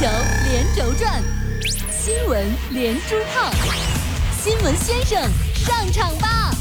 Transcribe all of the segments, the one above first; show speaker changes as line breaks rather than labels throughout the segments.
球连轴转，新闻连珠炮，新闻先生上场吧！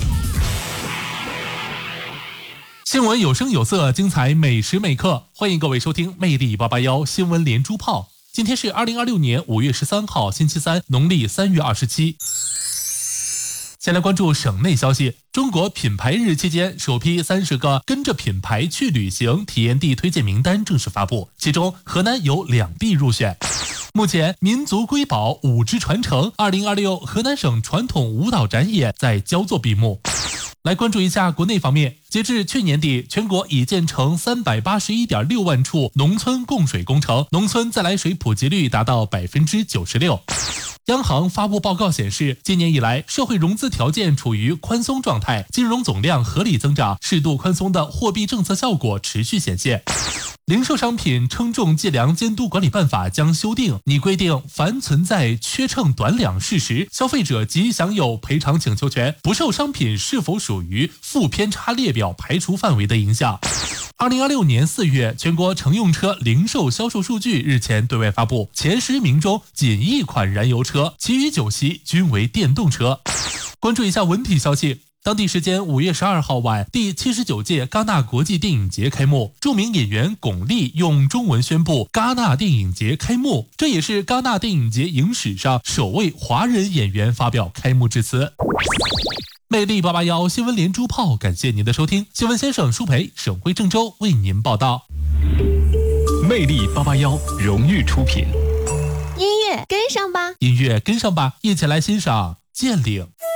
新闻有声有色，精彩每时每刻，欢迎各位收听魅力881新闻连珠炮。今天是2026年5月13号，星期三，农历3月27。先来关注省内消息。中国品牌日期间，首批30个跟着品牌去旅行体验地推荐名单正式发布，其中河南有2地入选。目前，民族瑰宝舞之传承2026河南省传统舞蹈展也在焦作闭幕。来关注一下国内方面，截至去年底，全国已建成381.6万处农村供水工程，农村自来水普及率达到96%。央行发布报告显示，今年以来，社会融资条件处于宽松状态，金融总量合理增长，适度宽松的货币政策效果持续显现。零售商品称重计量监督管理办法将修订，拟规定凡存在缺称短两事实，消费者即享有赔偿请求权，不受商品是否属于负偏差列表排除范围的影响。2026年4月，全国乘用车零售销售数据日前对外发布，前10名中仅1款燃油车，其余9席均为电动车。关注一下文体消息。当地时间5月12号晚，第79届戛纳国际电影节开幕，著名演员巩俐用中文宣布戛纳电影节开幕，这也是戛纳电影节影史上首位华人演员发表开幕致辞。魅力881新闻连珠炮，感谢您的收听。新闻先生舒培，省会郑州为您报道。
魅力881荣誉出品。
音乐跟上吧，
音乐跟上吧，一起来欣赏《剑岭》。